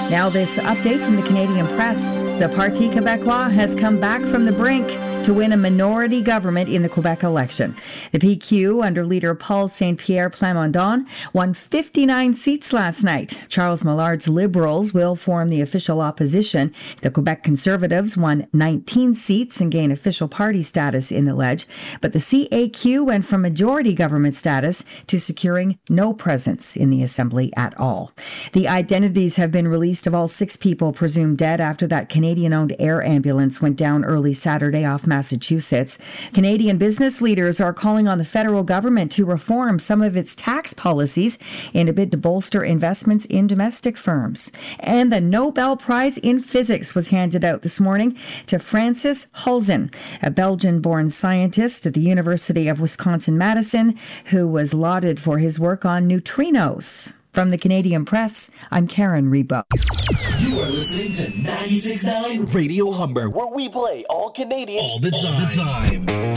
Now this update from the Canadian Press. The Parti Québécois has come back from the brink to win a minority government in the Quebec election. The PQ, under leader Paul Saint-Pierre Plamondon, won 59 seats last night. Charles Millard's Liberals will form the official opposition. The Quebec Conservatives won 19 seats and gained official party status in the Ledge. But the CAQ went from majority government status to securing no presence in the Assembly at all. The identities have been released of all 6 people presumed dead after that Canadian-owned air ambulance went down early Saturday off Massachusetts. Canadian business leaders are calling on the federal government to reform some of its tax policies in a bid to bolster investments in domestic firms. And the Nobel Prize in Physics was handed out this morning to Francis Halzen, a Belgian-born scientist at the University of Wisconsin-Madison, who was lauded for his work on neutrinos. From the Canadian Press, I'm Karen Reba. You are listening to 96.9 Radio Humber, where we play all Canadian all the time.